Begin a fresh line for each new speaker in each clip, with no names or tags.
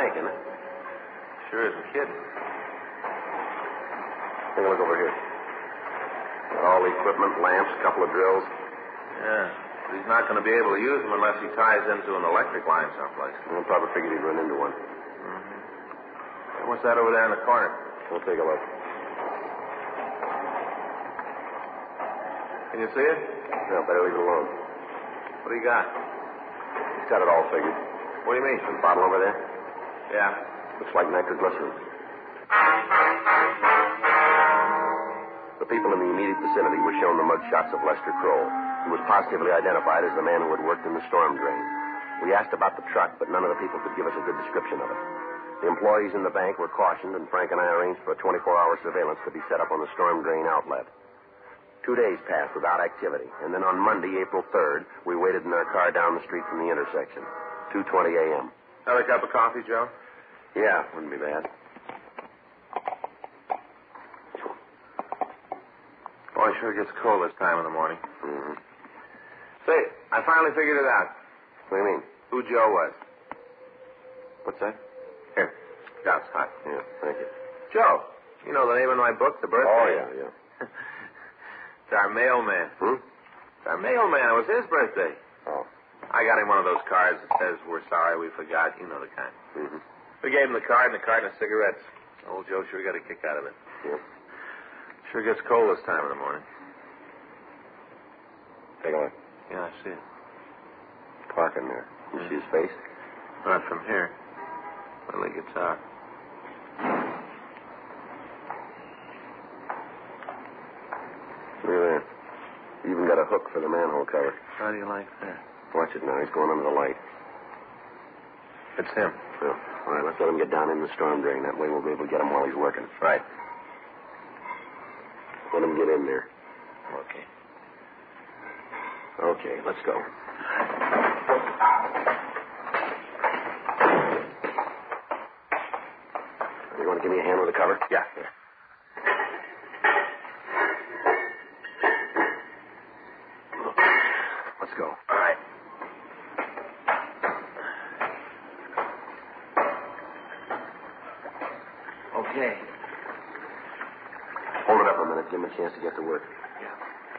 bank, isn't it?
Sure isn't kidding.
Take a look over here. Got all the equipment, lamps, a couple of drills.
Yeah. But he's not going to be able to use them unless he ties into an electric line someplace.
I probably figured he'd run into one.
Mm-hmm. What's that over there in the corner?
We'll take a look.
Can you see it?
No, better leave it alone.
What do you got?
He's got it all figured.
What do you mean?
The bottle over there?
Yeah.
Looks like nitroglycerin. The people in the immediate vicinity were shown the mug shots of Lester Kroll. He was positively identified as the man who had worked in the storm drain. We asked about the truck, but none of the people could give us a good description of it. The employees in the bank were cautioned, and Frank and I arranged for a 24-hour surveillance to be set up on the storm drain outlet. 2 days passed without activity, and then on Monday, April 3rd, we waited in our car down the street from the intersection. 2:20 a.m.
Have a cup of coffee, Joe?
Yeah, wouldn't be bad.
Boy, sure gets cold this time in the morning.
Mm-hmm.
Say, I finally figured it out.
What do you mean?
Who Joe was.
What's that?
Here. Scott's hot.
Yeah, thank you.
Joe. You know the name of my book, The Birthday?
Oh, yeah.
It's our mailman. It's our mailman. It was his birthday.
Oh.
I got him one of those cards that says, "We're sorry we forgot." You know the kind.
Mm-hmm.
We gave him the card and a carton of cigarettes. Old Joe sure got a kick out of it.
Yeah.
Sure gets cold this time of the morning.
Take a look.
Yeah, I see it.
Parking there. You see his face?
Not from here. Well, he gets out.
Look at that. He even got a hook for the manhole cover.
How do you like that?
Watch it now. He's going under the light.
It's him.
Well, all right, let's let him get down in the storm drain. That way we'll be able to get him while he's working.
Right.
Let him get in there.
Okay.
Okay, let's go. You want to give me a hand with the cover?
Yeah.
Let's go.
All right. Okay.
Hold it up a minute. Give him a chance to get to work.
Yeah.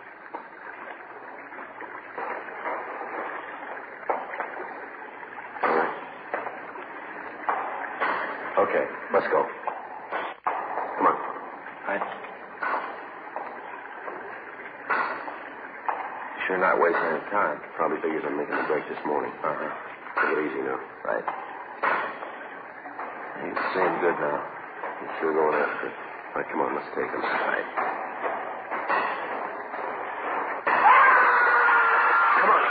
All right. Okay, let's go. Come on.
Right. Sure not wasting any time.
Probably figures I'm making a break this morning.
Uh-huh.
Take it easy now.
Right. He's seeing good now.
He's sure going after it. All right, come on, let's take him.
Right.
Come on.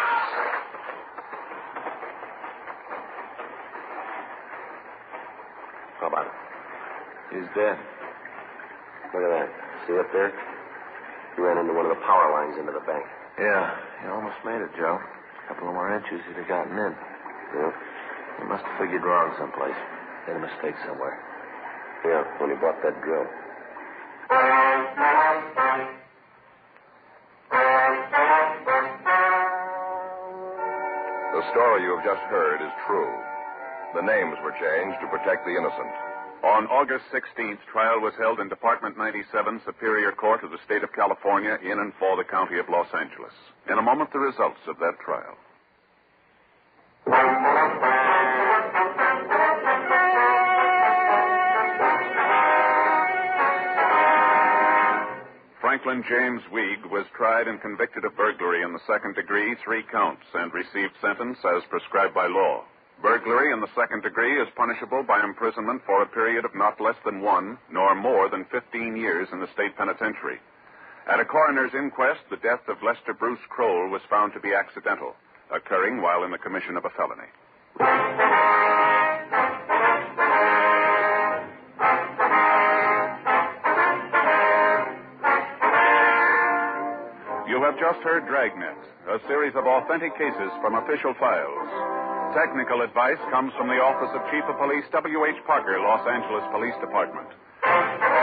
How about it?
He's dead.
Look at that. See up there? He ran into one of the power lines into the bank.
Yeah, he almost made it, Joe. A couple of more inches, he'd have gotten in.
Yeah?
He must have figured wrong someplace. Made a mistake somewhere.
Yeah, when he bought that drill.
The story you have just heard is true. The names were changed to protect the innocent. On August 16th, trial was held in Department 97, Superior Court of the State of California, in and for the County of Los Angeles. In a moment, the results of that trial. Franklin James Weig was tried and convicted of burglary in the second degree, 3 counts, and received sentence as prescribed by law. Burglary in the second degree is punishable by imprisonment for a period of not less than 1, nor more than 15 years in the state penitentiary. At a coroner's inquest, the death of Lester Bruce Kroll was found to be accidental, occurring while in the commission of a felony. You have just heard Dragnet, a series of authentic cases from official files. Technical advice comes from the Office of Chief of Police W.H. Parker, Los Angeles Police Department.